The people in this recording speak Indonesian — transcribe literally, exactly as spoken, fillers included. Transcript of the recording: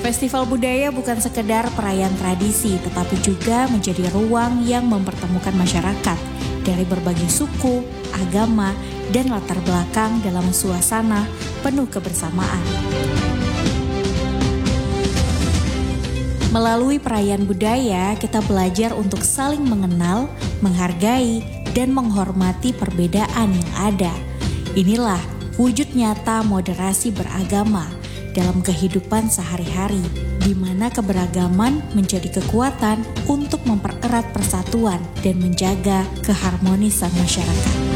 Festival budaya bukan sekedar perayaan tradisi, tetapi juga menjadi ruang yang mempertemukan masyarakat dari berbagai suku, agama, dan latar belakang dalam suasana penuh kebersamaan. Melalui perayaan budaya, kita belajar untuk saling mengenal, menghargai, dan menghormati perbedaan yang ada. Inilah wujud nyata moderasi beragama dalam kehidupan sehari-hari, di mana keberagaman menjadi kekuatan untuk mempererat persatuan dan menjaga keharmonisan masyarakat.